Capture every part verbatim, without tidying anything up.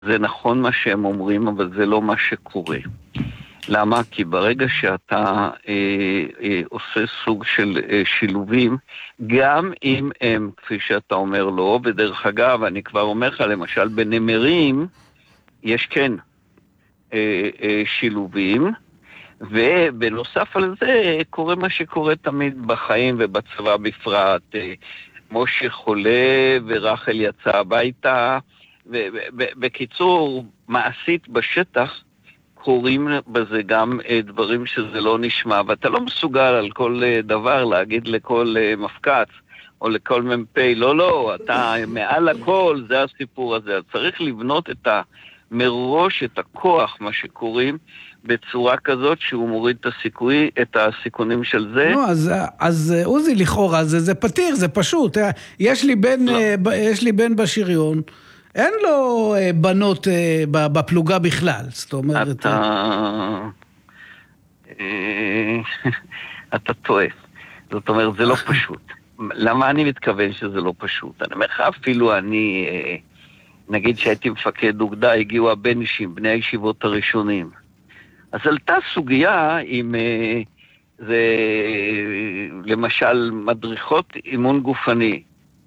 זה נכון מה שהם אומרים, אבל זה לא מה שקורה. למה? כי ברגע שאתה אה, אה, עושה סוג של אה, שילובים, גם אם הם, כפי שאתה אומר, לא, ודרך אגב, אני כבר אומר לך, למשל בנמרים, יש כן אה, אה, שילובים, ובנוסף על זה קורה מה שקורה תמיד בחיים ובצבא בפרט. אה, משה חולה ורחל יצא הביתה, ובקיצור, מעשית בשטח, קוראים בזה גם דברים שזה לא נשמע, ואתה לא מסוגל על כל דבר להגיד לכל מפקץ או לכל ממפי, לא, לא, אתה מעל הכל, זה הסיפור הזה. צריך לבנות את ה, מראש את הכוח, מה שקוראים, בצורה כזאת שהוא מוריד את הסיכוי, את הסיכונים של זה. לא, אז, אז עוזי, לכאורה, זה, זה פתיר, זה פשוט. יש לי בן, לא. יש לי בן בשריון, אין לו בנות בפלוגה בכלל, זאת אומרת... אתה... אתה טועה. זאת אומרת, זה לא פשוט. למה אני מתכוון שזה לא פשוט? אני אומר לך, אפילו אני, נגיד שהייתי מפקד אוגדה, הגיעו הבנישים, בני הישיבות הראשונים. אז עלתה סוגיה עם, זה, למשל, מדריכות אימון גופני.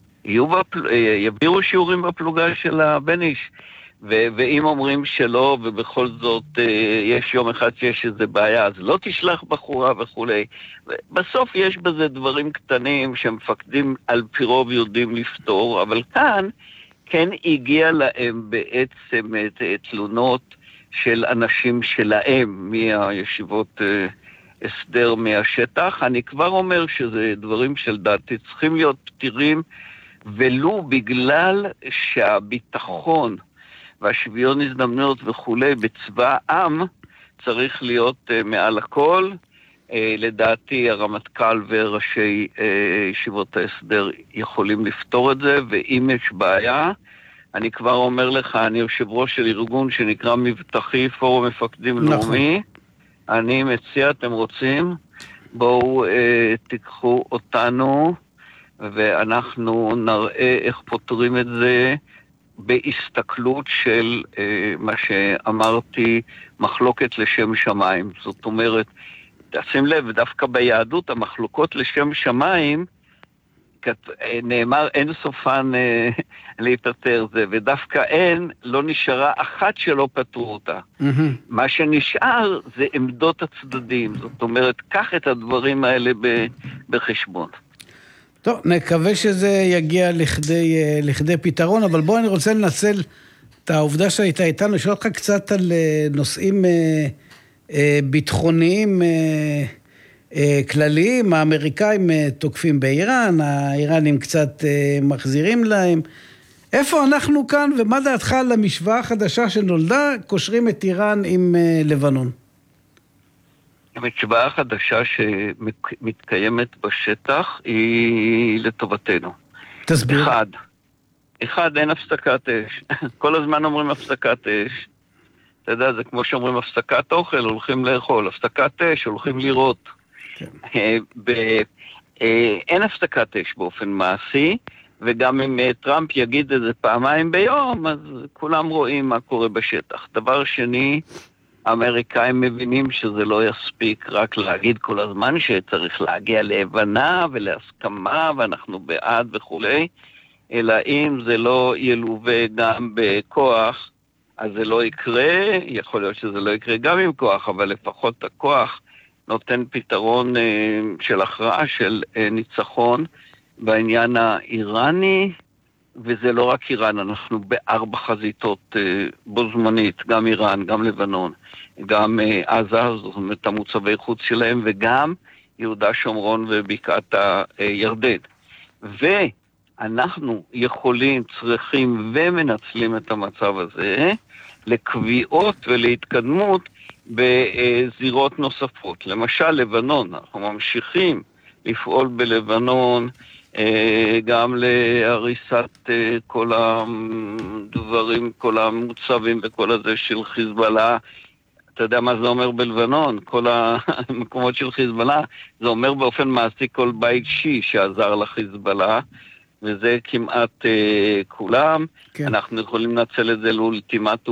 יבירו שיעורים בפלוגה של הבניש, ו- ואם אומרים שלא, ובכל זאת יש יום אחד שיש איזה בעיה, אז לא תשלח בחורה וכולי. בסוף יש בזה דברים קטנים שמפקדים על פי רוב יודעים לפתור, אבל כאן כן הגיע להם בעצם את תלונות של אנשים שלהם מהישיבות הסדר מהשטח. אני כבר אומר שזה דברים של דעתי צריכים להיות פתירים, ולו בגלל שהביטחון והשוויון הזדמנויות וכולי בצבא עם צריך להיות uh, מעל הכל. Uh, לדעתי הרמטכ"ל וראשי uh, ישיבות ההסדר יכולים לפתור את זה, ואם יש בעיה, אני כבר אומר לך, אני יושב ראש של ארגון שנקרא מבטחי פורום מפקדים נכון. לאומי, אני מציע, אתם רוצים, בואו uh, תיקחו אותנו, ואנחנו נראה איך פותרים את זה בהסתכלות של אה, מה שאמרתי, מחלוקת לשם שמיים. זאת אומרת, תשים לב, דווקא ביהדות המחלוקות לשם שמיים, נאמר אין סופן אה, להיפטר זה, ודווקא אין, לא נשארה אחת שלא פתרו אותה. Mm-hmm. מה שנשאר זה עמדות הצדדים. זאת אומרת, קח את הדברים האלה ב, בחשבון. טוב, נקווה שזה יגיע לכדי, לכדי פתרון, אבל בוא אני רוצה לנצל את העובדה שהיית איתנו, לשאול אותך קצת על נושאים ביטחוניים כלליים. האמריקאים תוקפים באיראן, האיראנים קצת מחזירים להם. איפה אנחנו כאן, ומה דעתך על המשוואה החדשה שנולדה, קושרים את איראן עם לבנון? המשוואה החדשה שמתקיימת בשטח היא לטובתנו. תסביר. אחד, אחד, אין הפסקת אש. כל הזמן אומרים הפסקת אש. אתה יודע, זה כמו שאומרים הפסקת אוכל, הולכים לאכול. הפסקת אש, הולכים לראות. כן. אין הפסקת אש באופן מעשי, וגם אם טראמפ יגיד את זה פעמיים ביום, אז כולם רואים מה קורה בשטח. דבר שני, האמריקאים מבינים שזה לא יספיק רק להגיד כל הזמן שצריך להגיע להבנה ולהסכמה ואנחנו בעד וכולי, אלא אם זה לא ילווה גם בכוח, אז זה לא יקרה. יכול להיות שזה לא יקרה גם עם כוח, אבל לפחות הכוח נותן פתרון אה, של הכרעה, של אה, ניצחון בעניין האיראני, וזה לא רק איראן, אנחנו בארבע חזיתות אה, בו זמנית, גם איראן, גם לבנון, גם אה, עזה, זאת אומרת המוצבי חוץ שלהם, וגם יהודה שומרון ובקעת הירדן. ואנחנו יכולים, צריכים ומנצלים את המצב הזה לקביעות ולהתקדמות בזירות נוספות. למשל לבנון, אנחנו ממשיכים לפעול בלבנון, גם להריסת כל הדברים, כל המוצבים וכל הזה של חיזבאללה. אתה יודע מה זה אומר בלבנון? כל המקומות של חיזבאללה, זה אומר באופן מעשי כל בית שיעי שעזר לחיזבאללה, וזה כמעט אה, כולם. כן. אנחנו יכולים לנצל את זה לאולטימטום